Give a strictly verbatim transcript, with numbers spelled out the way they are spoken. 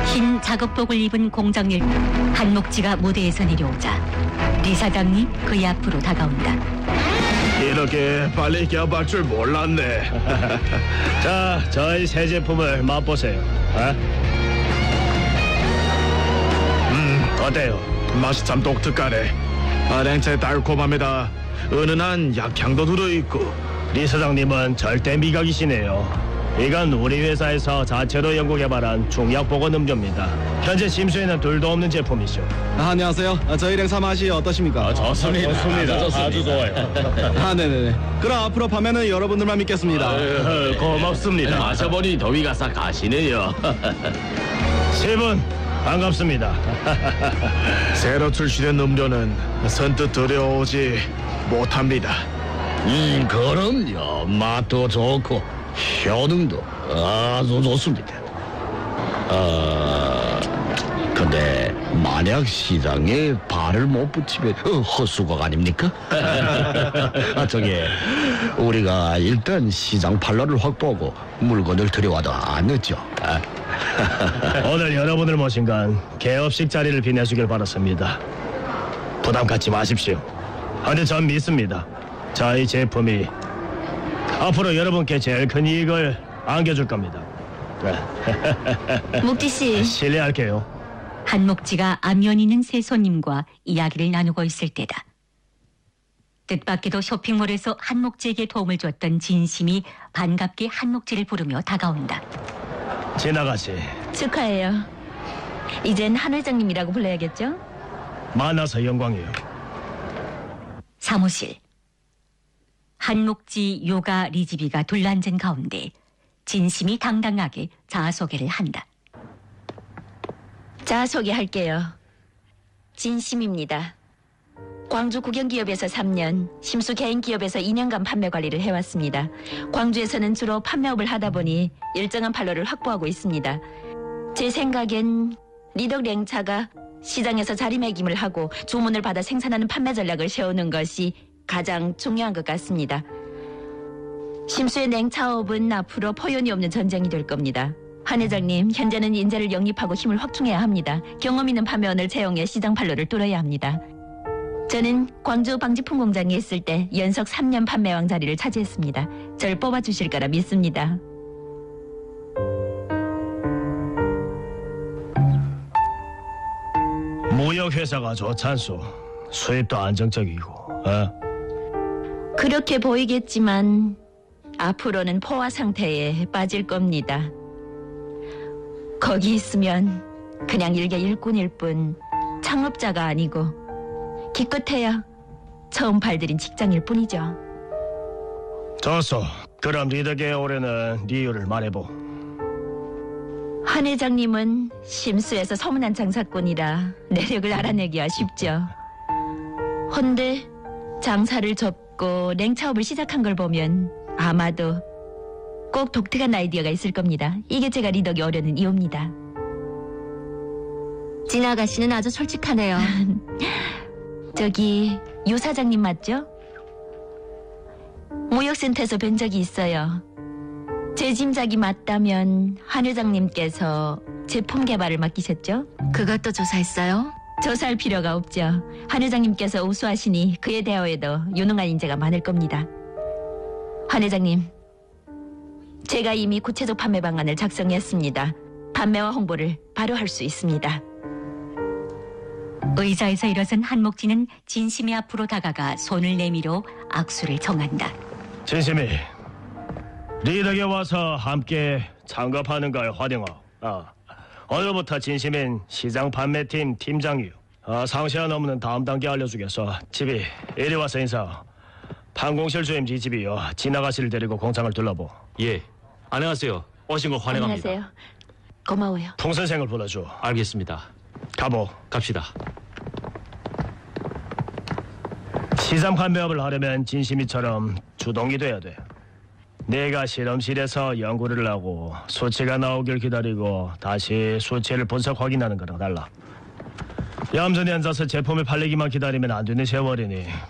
흰 작업복을 입은 공장일 한목지가 무대에서 내려오자 리 사장이 그의 앞으로 다가온다. 이렇게 빨리 개업할 줄 몰랐네. 자, 저희 새 제품을 맛보세요. 어? 음, 어때요? 맛이 참 독특하네. 아, 냉채 달콤함에다 은은한 약향도 들어있고. 리 사장님은 절대 미각이시네요. 이건 우리 회사에서 자체로 연구 개발한 중약 보건 음료입니다. 현재 심수에는 둘도 없는 제품이죠. 아, 안녕하세요. 아, 저희 냉사 맛이 어떠십니까? 좋습니다. 좋습니다. 아주 좋아요. 아, 네네네. 그럼 앞으로 판매는 여러분들만 믿겠습니다. 어, 고맙습니다. 마셔보니 더위가 싹 가시네요. 세 분 반갑습니다. 새로 출시된 음료는 선뜻 들여오지 못합니다. 음, 그럼요. 맛도 좋고 효능도 아주 좋습니다. 아, 근데 만약 시장에 발을 못 붙이면 어, 헛수고가 아닙니까? 아, 저기 우리가 일단 시장 판로를 확보하고 물건을 들여와도 안 늦죠. 아. 오늘 여러분을 모신 건 개업식 자리를 빛내주길 바랐습니다. 부담 갖지 마십시오. 근데 전 믿습니다. 저희 제품이 앞으로 여러분께 제일 큰 이익을 안겨줄 겁니다. 목지 씨. 실례할게요. 한목지가 안면 있는 새 손님과 이야기를 나누고 있을 때다. 뜻밖에도 쇼핑몰에서 한목지에게 도움을 줬던 진심이 반갑게 한목지를 부르며 다가온다. 지나가시. 축하해요. 이젠 한 회장님이라고 불러야겠죠? 만나서 영광이에요. 사무실. 한목지 요가 리지비가 둘러앉은 가운데 진심이 당당하게 자아소개를 한다. 자소개할게요. 진심입니다. 광주 국영기업에서 삼 년, 심수 개인기업에서 이 년간 판매 관리를 해왔습니다. 광주에서는 주로 판매업을 하다 보니 일정한 판로를 확보하고 있습니다. 제 생각엔 리덕 냉차가 시장에서 자리매김을 하고 주문을 받아 생산하는 판매 전략을 세우는 것이 가장 중요한 것 같습니다. 심수의 냉차업은 앞으로 포연이 없는 전쟁이 될 겁니다. 한 회장님, 현재는 인재를 영입하고 힘을 확충해야 합니다. 경험 있는 판매원을 채용해 시장 판로를 뚫어야 합니다. 저는 광주 방지품 공장에 있을 때 연속 삼 년 판매왕 자리를 차지했습니다. 절 뽑아주실 거라 믿습니다. 무역회사가 좋잖소. 수입도 안정적이고. 어? 그렇게 보이겠지만 앞으로는 포화 상태에 빠질 겁니다. 거기 있으면 그냥 일개 일꾼일 뿐 창업자가 아니고 기껏해야 처음 발들인 직장일 뿐이죠. 좋소. 그럼 리덕에 올해는 네 이유를 말해보. 한 회장님은 심수에서 소문난 장사꾼이라 내력을 알아내기가 쉽죠. 헌데 장사를 접고 냉차업을 시작한 걸 보면 아마도 꼭 독특한 아이디어가 있을 겁니다. 이게 제가 리덕에 오려는 이유입니다. 진아가 씨는 아주 솔직하네요. 저기 유 사장님 맞죠? 무역센터에서 뵌 적이 있어요. 제 짐작이 맞다면 한 회장님께서 제품 개발을 맡기셨죠? 그것도 조사했어요? 조사할 필요가 없죠. 한 회장님께서 우수하시니 그의 대화에도 유능한 인재가 많을 겁니다. 한 회장님, 제가 이미 구체적 판매 방안을 작성했습니다. 판매와 홍보를 바로 할 수 있습니다. 의자에서 일어선 한목지는 진심이 앞으로 다가가 손을 내밀어 악수를 청한다. 진심이 리덕에 와서 함께 창업하는 걸 환영하오. 아, 오늘부터 진심인 시장 판매팀 팀장이요. 아, 상세한 업무는 다음 단계 알려주겠어. 집이 이리 와서 인사. 판공실 주임 지집이요. 진아가씨를 데리고 공장을 둘러보. 예, 안녕하세요. 오신 걸 환영합니다. 안녕하세요. 고마워요. 통선생을 불러줘. 알겠습니다. 가보. 갑시다. 시장 판매업을 하려면 진심이처럼 주동이 돼야 돼. 내가 실험실에서 연구를 하고 수치가 나오길 기다리고 다시 수치를 분석 확인하는 거랑 달라. 얌전히 앉아서 제품을 팔리기만 기다리면 안 되는 세월이니